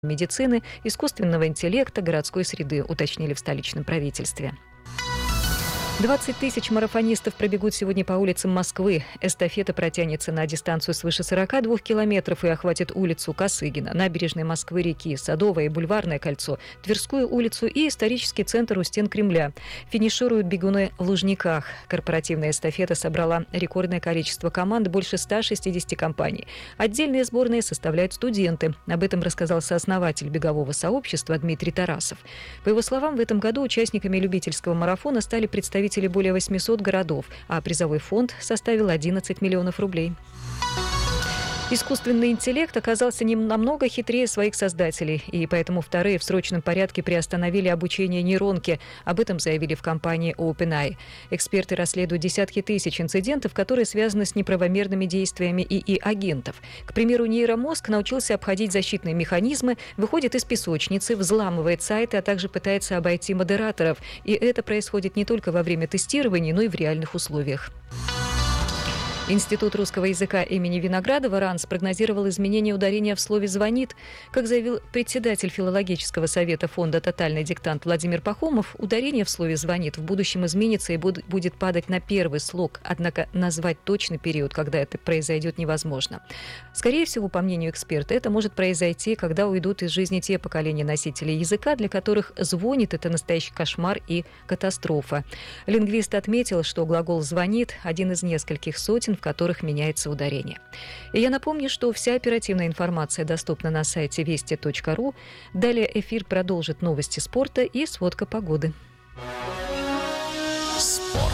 медицины, искусственного интеллекта, городской среды, уточнили в столичном правительстве. 20 тысяч марафонистов пробегут сегодня по улицам Москвы. Эстафета протянется на дистанцию свыше 42 километров и охватит улицу Косыгина, набережной Москвы-реки, Садовое и Бульварное кольцо, Тверскую улицу и исторический центр у стен Кремля. Финишируют бегуны в Лужниках. Корпоративная эстафета собрала рекордное количество команд, больше 160 компаний. Отдельные сборные составляют студенты. Об этом рассказал сооснователь бегового сообщества Дмитрий Тарасов. По его словам, в этом году участниками любительского марафона стали представители более 800 городов, а призовой фонд составил 11 миллионов рублей. Искусственный интеллект оказался намного хитрее своих создателей, и поэтому вторые в срочном порядке приостановили обучение нейронки. Об этом заявили в компании OpenAI. Эксперты расследуют десятки тысяч инцидентов, которые связаны с неправомерными действиями ИИ-агентов. К примеру, нейромозг научился обходить защитные механизмы, выходит из песочницы, взламывает сайты, а также пытается обойти модераторов. И это происходит не только во время тестирования, но и в реальных условиях. Институт русского языка имени Виноградова РАН спрогнозировал изменение ударения в слове «звонит». Как заявил председатель филологического совета фонда «Тотальный диктант» Владимир Пахомов, ударение в слове «звонит» в будущем изменится и будет падать на первый слог. Однако назвать точный период, когда это произойдет, невозможно. Скорее всего, по мнению эксперта, это может произойти, когда уйдут из жизни те поколения носителей языка, для которых «звонит» — это настоящий кошмар и катастрофа. Лингвист отметил, что глагол «звонит» — один из нескольких сотен, в которых меняется ударение. И я напомню, что вся оперативная информация доступна на сайте вести.ру. Далее эфир продолжит новости спорта и сводка погоды. Спорт.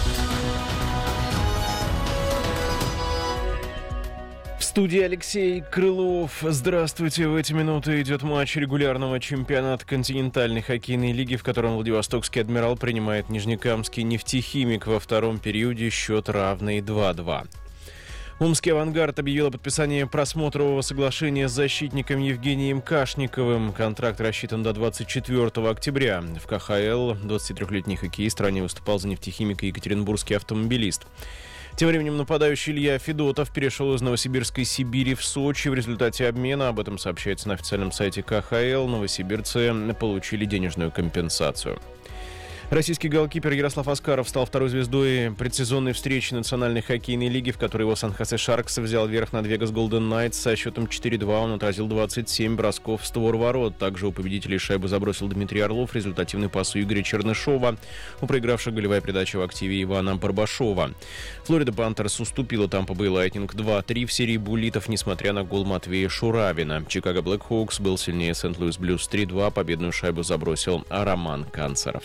В студии Алексей Крылов. Здравствуйте. В эти минуты идет матч регулярного чемпионата континентальной хоккейной лиги, в котором Владивостокский «Адмирал» принимает Нижнекамский «Нефтехимик». Во втором периоде счет равный 2-2. Омский «Авангард» объявил о подписании просмотрового соглашения с защитником Евгением Кашниковым. Контракт рассчитан до 24 октября. В КХЛ 23-летний хоккеист ранее выступал за «Нефтехимик» и екатеринбургский автомобилист. Тем временем нападающий Илья Федотов перешел из новосибирской «Сибири» в Сочи в результате обмена. Об этом сообщается на официальном сайте КХЛ. Новосибирцы получили денежную компенсацию. Российский голкипер Ярослав Аскаров стал второй звездой предсезонной встречи Национальной хоккейной лиги, в которой его Сан-Хосе Шаркс взял верх над Вегас Голден Найтс со счетом 4-2. Он отразил 27 бросков в створ ворот. Также у победителей шайбу забросил Дмитрий Орлов, результативный пас у Игоря Чернышова. У проигравших голевая передача в активе Ивана Барбашова. Флорида Пантерс уступила Тампа Бэй Лайтнинг 2-3 в серии буллитов, несмотря на гол Матвея Шуравина. Чикаго Блэкхоукс был сильнее Сент-Луис Блюз 3-2. Победную шайбу забросил Роман Канцеров.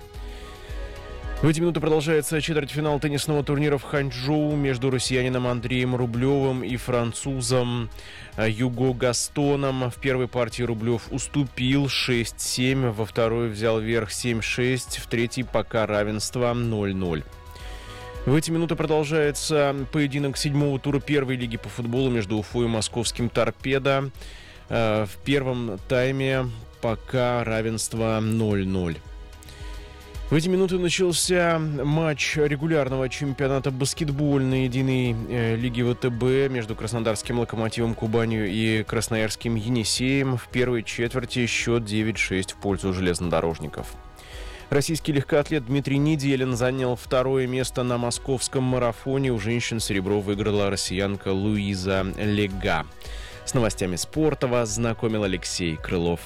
В эти минуты продолжается четвертьфинал теннисного турнира в Ханчжоу между россиянином Андреем Рублевым и французом Юго Гастоном. В первой партии Рублев уступил 6-7, во второй взял верх 7-6, в третьей пока равенство 0-0. В эти минуты продолжается поединок седьмого тура первой лиги по футболу между Уфой и московским «Торпедо». В первом тайме пока равенство 0-0. В эти минуты начался матч регулярного чемпионата баскетбольной единой лиги ВТБ между краснодарским «Локомотивом» Кубанью и красноярским «Енисеем». В первой четверти счет 9-6 в пользу железнодорожников. Российский легкоатлет Дмитрий Неделин занял второе место на московском марафоне. У женщин серебро выиграла россиянка Луиза Лега. С новостями спорта вас знакомил Алексей Крылов.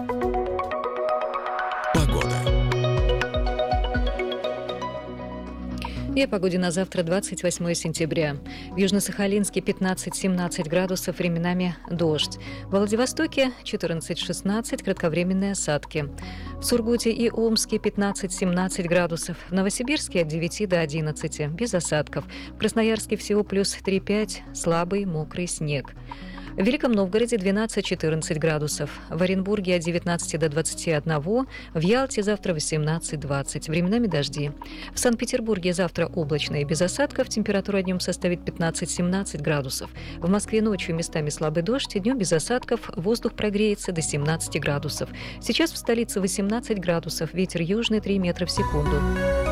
И о погоде на завтра, 28 сентября. В Южно-Сахалинске 15-17 градусов, временами дождь. В Владивостоке 14-16, кратковременные осадки. В Сургуте и Омске 15-17 градусов. В Новосибирске от 9 до 11, без осадков. В Красноярске всего плюс 3-5, слабый мокрый снег. В Великом Новгороде 12-14 градусов, в Оренбурге от 19 до 21, в Ялте завтра 18-20, временами дожди. В Санкт-Петербурге завтра облачно и без осадков, температура днем составит 15-17 градусов. В Москве ночью местами слабый дождь, днем без осадков, воздух прогреется до 17 градусов. Сейчас в столице 18 градусов, ветер южный 3 метра в секунду.